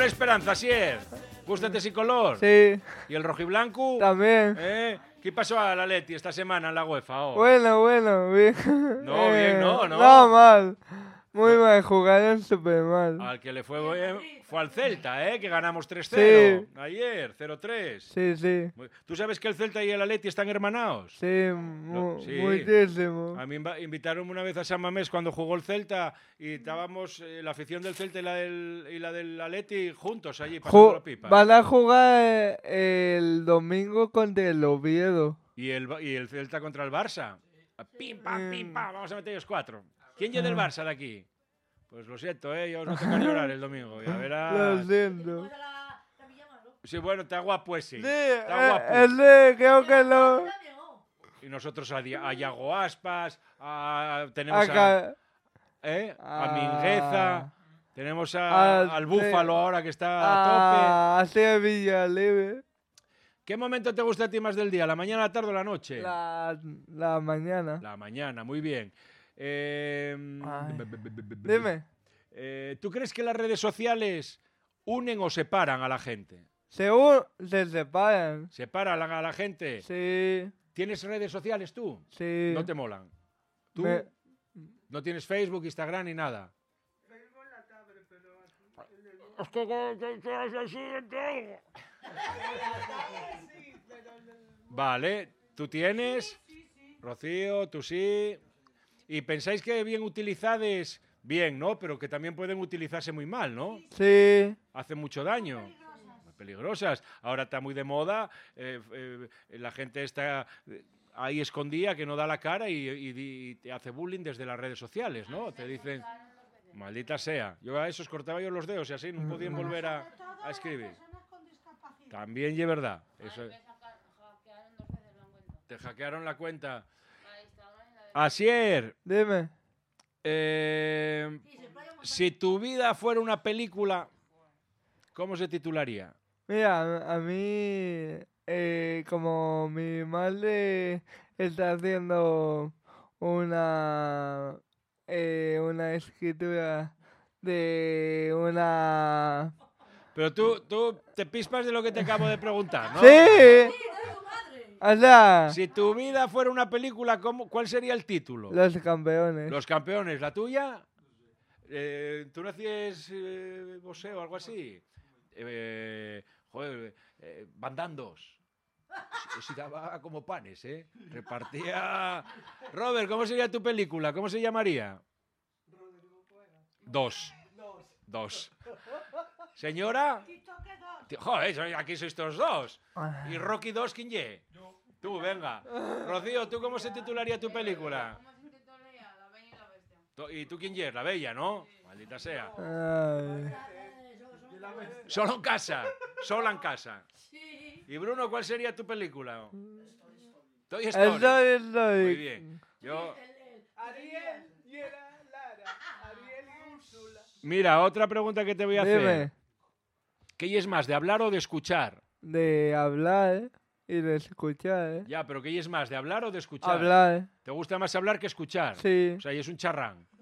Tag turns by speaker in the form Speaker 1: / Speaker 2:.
Speaker 1: Esperanza, Sier. Gústate ese color?
Speaker 2: Sí.
Speaker 1: ¿Y el rojiblanco?
Speaker 2: También.
Speaker 1: ¿Qué pasó a la Leti esta semana en la UEFA?
Speaker 2: Bueno, bien.
Speaker 1: No, bien, no.
Speaker 2: No, mal. Muy mal, jugaron súper mal.
Speaker 1: Al que le fue bien fue al Celta, que ganamos 3-0 ayer, 0-3.
Speaker 2: Sí.
Speaker 1: ¿Tú sabes que el Celta y el Atleti están hermanados?
Speaker 2: Sí, muchísimo.
Speaker 1: A mí invitaron una vez a San Mamés cuando jugó el Celta y estábamos la afición del Celta y la del Atleti juntos allí pasando la pipa.
Speaker 2: Van a jugar el domingo contra el Oviedo.
Speaker 1: ¿Y el Celta contra el Barça? Pim, pam, vamos a meter ellos 4. ¿Quién llega del Barça de aquí? Pues lo siento, yo no tengo que llorar el domingo. Ya verás.
Speaker 2: Lo siento.
Speaker 1: Sí, bueno, está guapo ese.
Speaker 2: Sí,
Speaker 1: Está guapo.
Speaker 2: Creo que no.
Speaker 1: Y nosotros a Iago Aspas, tenemos a Mingueza, tenemos al Búfalo ahora que está a tope.
Speaker 2: A Sevilla Libre.
Speaker 1: ¿Qué momento te gusta a ti más del día? ¿La mañana, la tarde o la noche?
Speaker 2: La mañana.
Speaker 1: La mañana, muy bien.
Speaker 2: Dime.
Speaker 1: ¿Tú crees que las redes sociales unen o separan a la gente?
Speaker 2: Se separan.
Speaker 1: ¿Separan a la gente?
Speaker 2: Sí.
Speaker 1: ¿Tienes redes sociales tú?
Speaker 2: Sí.
Speaker 1: ¿No te molan? ¿Tú no tienes Facebook, Instagram ni nada?
Speaker 3: Facebook en la tablet, pero...
Speaker 1: Es que... Vale, ¿tú tienes? Rocío, tú sí. ¿Y pensáis que bien utilizadas? Bien, ¿no? Pero que también pueden utilizarse muy mal, ¿no?
Speaker 2: Sí.
Speaker 1: Hacen mucho daño. Peligrosas. Ahora está muy de moda. La gente está ahí escondida, que no da la cara y te hace bullying desde las redes sociales, ¿no? Te dicen, maldita sea. Yo a esos cortaba yo los dedos y así no podían volver a escribir. También es verdad. Eso. Te hackearon la cuenta. Asier.
Speaker 2: Dime.
Speaker 1: Si tu vida fuera una película, ¿cómo se titularía?
Speaker 2: Mira, a mí, como mi madre está haciendo una escritura de una...
Speaker 1: Pero tú te pispas de lo que te acabo de preguntar, ¿no?
Speaker 2: ¡Sí! O sea...
Speaker 1: Si tu vida fuera una película, ¿cuál sería el título?
Speaker 2: Los campeones.
Speaker 1: Los campeones. ¿La tuya? ¿Tú no hacías boxeo o algo así? Bandandos. Si daba como panes, Repartía... Robert, ¿cómo sería tu película? ¿Cómo se llamaría? Dos. Señora... Joder, aquí sois todos dos. ¿Y Rocky 2 quién ye? Tú, venga. Rocío, ¿tú cómo se titularía tu película?
Speaker 4: ¿Cómo se titularía? La Bella y la Bestia.
Speaker 1: ¿Y tú quién ye? La Bella, ¿no? Maldita sea.
Speaker 2: Ay.
Speaker 1: Solo en casa. Sola en casa.
Speaker 4: Sí.
Speaker 1: ¿Y Bruno, cuál sería tu película? Toy
Speaker 2: Story.
Speaker 1: Muy bien. Yo...
Speaker 3: Ariel y era Lara. Ariel y Úrsula.
Speaker 1: Mira, otra pregunta que te voy a hacer.
Speaker 2: Dime.
Speaker 1: ¿Qué es más, de hablar o de escuchar?
Speaker 2: De hablar y de escuchar,
Speaker 1: Ya, pero ¿qué es más, de hablar o de escuchar?
Speaker 2: Hablar.
Speaker 1: ¿Te gusta más hablar que escuchar?
Speaker 2: Sí.
Speaker 1: O sea, y es un charrán.